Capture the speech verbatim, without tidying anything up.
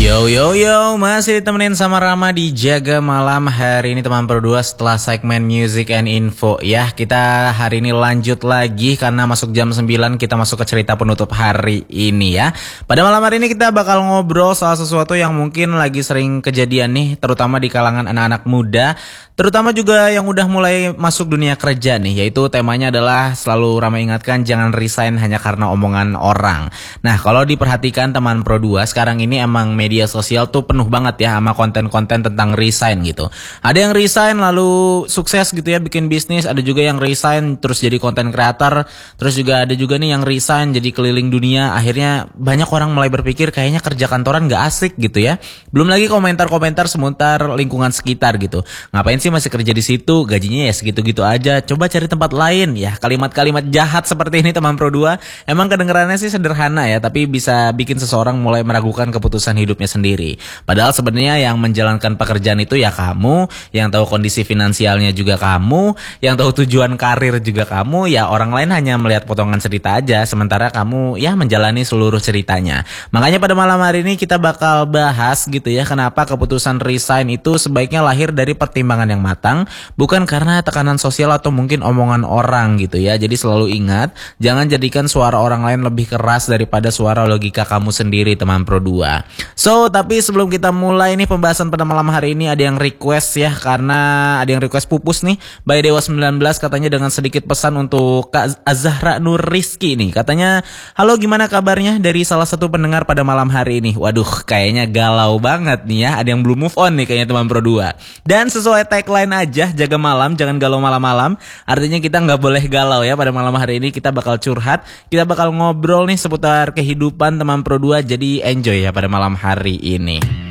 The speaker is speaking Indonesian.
Yo yo yo, masih ditemenin sama Rama di Jaga Malam hari ini teman berdua setelah segmen Music and Info ya. Kita hari ini lanjut lagi karena masuk jam sembilan kita masuk ke cerita penutup hari ini ya. Pada malam hari ini kita bakal ngobrol soal sesuatu yang mungkin lagi sering kejadian nih, terutama di kalangan anak-anak muda, terutama juga yang udah mulai masuk dunia kerja nih, yaitu temanya adalah selalu Rama ingatkan jangan resign hanya karena omongan orang. Nah, kalau diperhatikan teman Pro dua sekarang ini emang media sosial tuh penuh banget ya sama konten-konten tentang resign gitu. Ada yang resign lalu sukses gitu ya bikin bisnis, ada juga yang resign terus jadi konten creator, terus juga ada juga nih yang resign jadi keliling dunia. Akhirnya banyak orang mulai berpikir kayaknya kerja kantoran gak asik gitu ya. Belum lagi komentar-komentar seputar lingkungan sekitar gitu. Ngapain sih masih kerja di situ, gajinya ya segitu-gitu aja, coba cari tempat lain ya. Kalimat-kalimat jahat seperti ini teman Pro dua emang kedengarannya sih sederhana ya, tapi bisa bikin seseorang mulai meragukan keputusan hidupnya sendiri. Padahal sebenarnya yang menjalankan pekerjaan itu ya kamu, yang tahu kondisi finansialnya juga kamu, yang tahu tujuan karir juga kamu, ya orang lain hanya melihat potongan cerita aja, sementara kamu ya menjalani seluruh ceritanya. Makanya pada malam hari ini kita bakal bahas gitu ya, kenapa keputusan resign itu sebaiknya lahir dari pertimbangan yang matang, bukan karena tekanan sosial atau mungkin omongan orang gitu ya. Jadi selalu ingat, jangan jadikan suara orang lain lebih keras daripada suara logika kamu sendiri teman Pro dua. So, tapi sebelum kita mulai nih pembahasan pada malam hari ini, ada yang request ya, karena ada yang request pupus nih by Dewa sembilan belas, katanya dengan sedikit pesan untuk Kak Azahra Nur Rizky nih. Katanya, halo gimana kabarnya dari salah satu pendengar pada malam hari ini. Waduh, kayaknya galau banget nih ya, ada yang belum move on nih kayaknya teman Pro dua. Dan sesuai tagline aja, jaga malam jangan galau malam-malam, artinya kita nggak boleh galau ya. Pada malam hari ini kita bakal curhat, kita bakal ngobrol nih seputar kehidupan teman Pro dua, jadi enjoy ya pada malam hari ini.